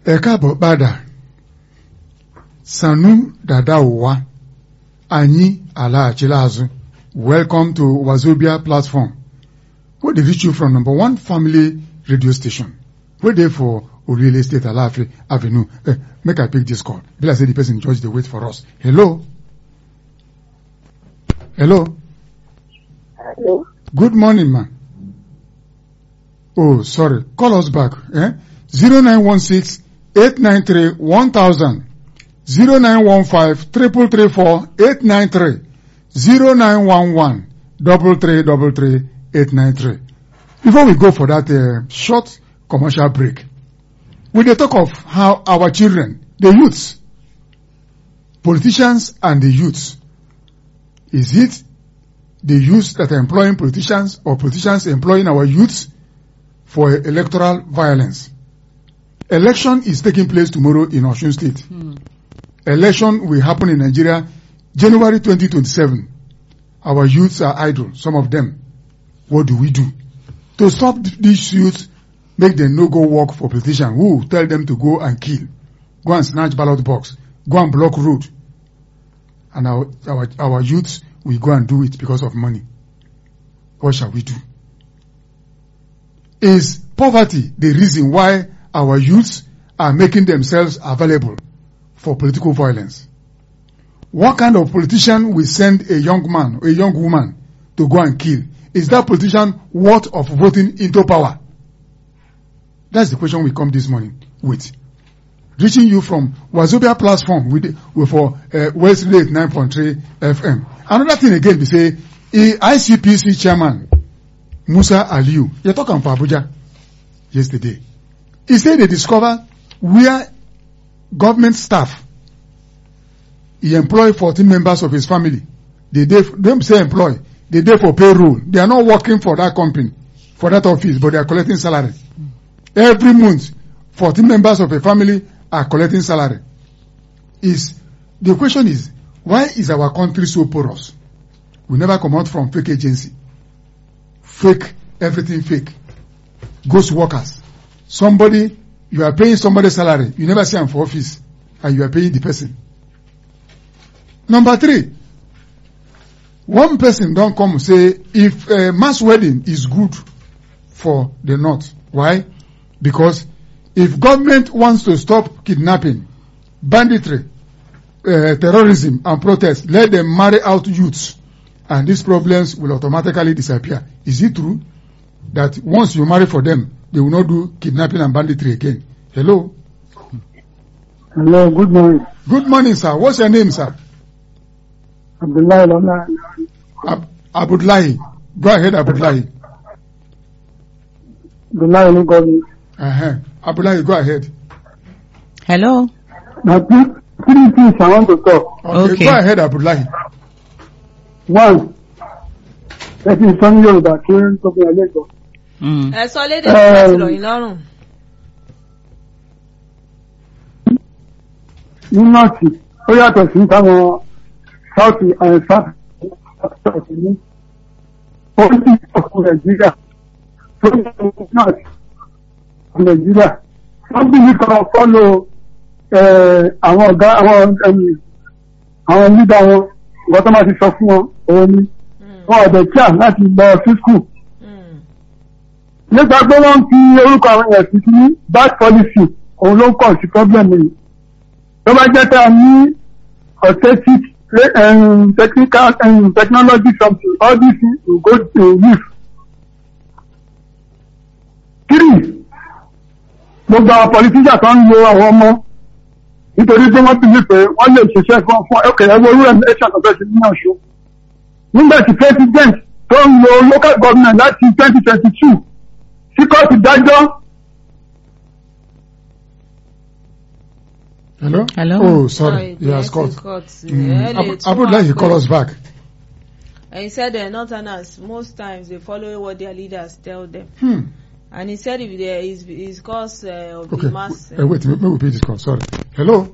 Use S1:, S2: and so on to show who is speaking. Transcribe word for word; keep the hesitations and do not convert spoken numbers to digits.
S1: Ekabo Bada Sanu Dada Uwa Anyi Ala Chilazu. Welcome to Wazobia platform. Where they reach you from number one family radio station. Where they for Real Estate Alafri Avenue. Eh, make I pick this call. Bila say the person judge the wait for us. Hello. Hello.
S2: Hello.
S1: Good morning, man. Oh, sorry. Call us back. Eh? zero nine one six eight nine three one thousand. zero nine one five three three three four eight nine three. zero nine one one double three double three eight nine three. Before we go for that uh, short commercial break, we dey talk of how our children, the youths, politicians and the youths, is it the youths that are employing politicians or politicians employing our youths for electoral violence? Election is taking place tomorrow in Osun State. Hmm. Election will happen in Nigeria January twenty twenty-seven. Our youths are idle, some of them. What do we do? To stop these youths, make them no go work for politicians who tell them to go and kill, go and snatch ballot box, go and block road. And our, our, our youths will go and do it because of money. What shall we do? Is poverty the reason why our youths are making themselves available for political violence? What kind of politician will send a young man or a young woman to go and kill? Is that politician worth of voting into power? That's the question we come this morning with. Reaching you from Wazobia platform with, with for uh, West Lake nine point three F M. Another thing again, we say, I C P C chairman Musa Aliyu, you're talking for Abuja yesterday. He said they discovered where government staff, he employed fourteen members of his family. They don't say employ. They there for payroll. They are not working for that company, for that office, but they are collecting salary. Every month, fourteen members of a family are collecting salary. Is the question is, why is our country so porous? We never come out from fake agency. Fake, everything fake. Ghost workers. Somebody, you are paying somebody's salary. You never see him for office, and you are paying the person. Number three, one person don't come say if uh, mass wedding is good for the North. Why? Because if government wants to stop kidnapping, banditry, uh, terrorism and protest, let them marry out youths and these problems will automatically disappear. Is it true that once you marry for them, they will not do kidnapping and banditry again? Hello?
S2: Hello, good morning.
S1: Good morning, sir. What's your name, sir?
S2: Abdullahi.
S1: Ab- Abdullahi. Go ahead, Abdullahi.
S2: Abdullahi, go
S1: Uh-huh. Abdullahi, go ahead.
S3: Hello.
S2: Now, three, three things I want to talk.
S1: Okay,
S3: Okay.
S1: Go ahead, Abdullahi.
S2: One, that is some Yoruba children talking a little.
S3: Mm.
S4: ẹ sọ lédè láti rọ̀ yín lọ́rùn.
S2: Ní Nọ́ọ̀tì, ó yàtọ̀ sí táwọn South and South ní oríṣi ọ̀fun Nàìjíríà tó ní North Nàìjíríà. Wọ́n bí mi kan fọ́lọ̀ àwọn ọ̀gá àwọn àwọn lídà wọn, nǹkan tó máa ti sọ fún wọn, òun ni wọn ọ̀dẹ̀ kíá láti lọ sí skul. Nípa pé wọ́n ń fi orúkọ àwọn èèyàn sí ní bad policy, òun ló ń kọ̀ sí problem yìí. Tó bá jẹ́ tá a ní authentic um, technical um, technology something, all these things will go to use. Three, gbogbo àwọn politicians kan ń lo àwọn ọmọ nítorí pé wọ́n bìí pé wọ́n lè ṣiṣẹ́ fún fún ẹ̀kẹ́ ẹ̀wọ̀ orí ẹ̀mí ẹ̀ṣẹ̀ àtọ̀fẹ́ sí ní Ọ̀ṣun. Nígbà tí president tó ń lo local government láti twenty twenty two sí kóòtù dájọ́.
S1: Hello?
S3: Hello?
S1: Oh, sorry. He has called. Mm. Abdullahi, call us back.
S4: And he said the Northerners, most times they follow what their leaders tell them.
S1: Hmm.
S4: And he said if there is, is cause uh, of
S1: Okay.
S4: the mass.
S1: Uh, wait, maybe we pay this call. Sorry. Hello?